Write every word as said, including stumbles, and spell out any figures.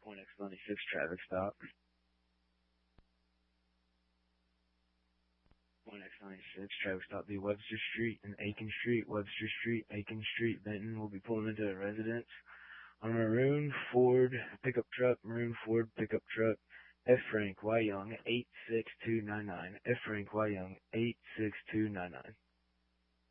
Point X ninety-six traffic stop. Point X ninety-six traffic stop be Webster Street and Aiken Street. Webster Street, Aiken Street. Benton will be pulling into a residence on a maroon Ford pickup truck. Maroon Ford pickup truck. F. Frank Y. Young, eight six two nine nine. F. Frank Y. Young, eight six two nine nine.